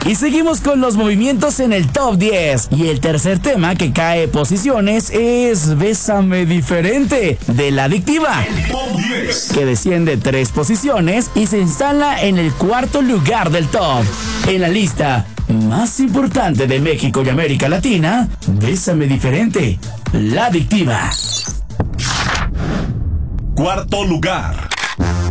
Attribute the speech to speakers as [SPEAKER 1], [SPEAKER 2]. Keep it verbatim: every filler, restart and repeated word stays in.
[SPEAKER 1] Y seguimos con los movimientos en el top diez. Y el tercer tema que cae posiciones es Bésame Diferente, de La Adictiva,
[SPEAKER 2] El top diez.
[SPEAKER 1] que desciende tres posiciones y se instala en el cuarto lugar del top. En la lista más importante de México y América Latina, Bésame Diferente, La Adictiva.
[SPEAKER 2] Cuarto lugar.